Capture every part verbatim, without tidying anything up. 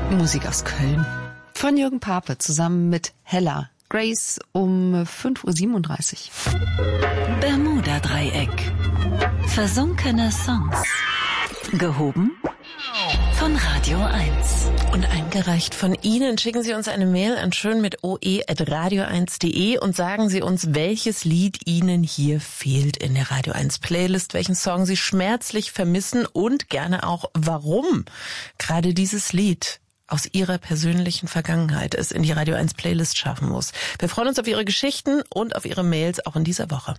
Musik aus Köln. Von Jürgen Pape zusammen mit Hella. Grace um fünf Uhr siebenunddreißig. Bermuda-Dreieck. Versunkene Songs. Gehoben von Radio eins. Und eingereicht von Ihnen. Schicken Sie uns eine Mail an schön mit oe at radio eins punkt de und sagen Sie uns, welches Lied Ihnen hier fehlt in der Radio eins Playlist, welchen Song Sie schmerzlich vermissen und gerne auch, warum gerade dieses Lied aus Ihrer persönlichen Vergangenheit es in die Radio eins Playlist schaffen muss. Wir freuen uns auf Ihre Geschichten und auf Ihre Mails auch in dieser Woche.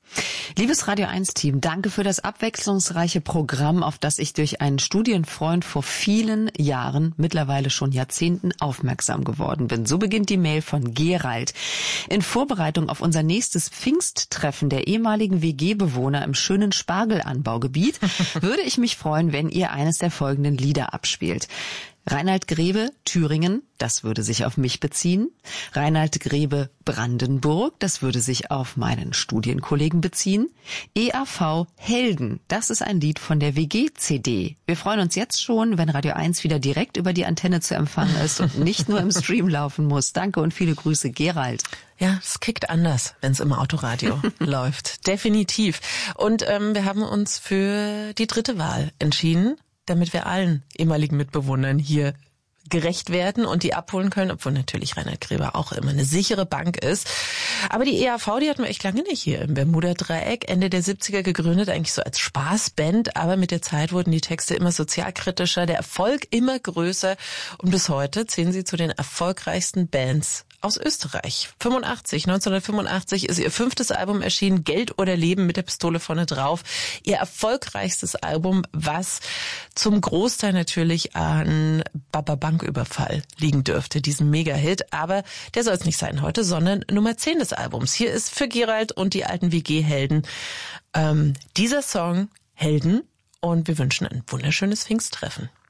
Liebes Radio eins Team, danke für das abwechslungsreiche Programm, auf das ich durch einen Studienfreund vor vielen Jahren, mittlerweile schon Jahrzehnten, aufmerksam geworden bin. So beginnt die Mail von Gerald. In Vorbereitung auf unser nächstes Pfingsttreffen der ehemaligen W G-Bewohner im schönen Spargelanbaugebiet würde ich mich freuen, wenn ihr eines der folgenden Lieder abspielt. Reinhard Grebe, Thüringen, das würde sich auf mich beziehen. Reinhard Grebe, Brandenburg, das würde sich auf meinen Studienkollegen beziehen. E A V Helden, das ist ein Lied von der W G-C D. Wir freuen uns jetzt schon, wenn Radio eins wieder direkt über die Antenne zu empfangen ist und nicht nur im Stream laufen muss. Danke und viele Grüße, Gerald. Ja, es kickt anders, wenn es im Autoradio läuft. Definitiv. Und ähm, wir haben uns für die dritte Wahl entschieden, damit wir allen ehemaligen Mitbewohnern hier gerecht werden und die abholen können, obwohl natürlich Reinhard Grebe auch immer eine sichere Bank ist. Aber die E A V, die hatten wir echt lange nicht hier im Bermuda-Dreieck. Ende der siebziger gegründet, eigentlich so als Spaßband, aber mit der Zeit wurden die Texte immer sozialkritischer, der Erfolg immer größer und bis heute zählen sie zu den erfolgreichsten Bands aus Österreich. fünfundachtzig, neunzehnhundertfünfundachtzig ist ihr fünftes Album erschienen, Geld oder Leben mit der Pistole vorne drauf. Ihr erfolgreichstes Album, was zum Großteil natürlich an Baba Banküberfall liegen dürfte, diesen Mega-Hit. Aber der soll es nicht sein heute, sondern Nummer zehn des Albums. Hier ist für Gerald und die alten W G-Helden ähm, dieser Song Helden und wir wünschen ein wunderschönes Pfingsttreffen.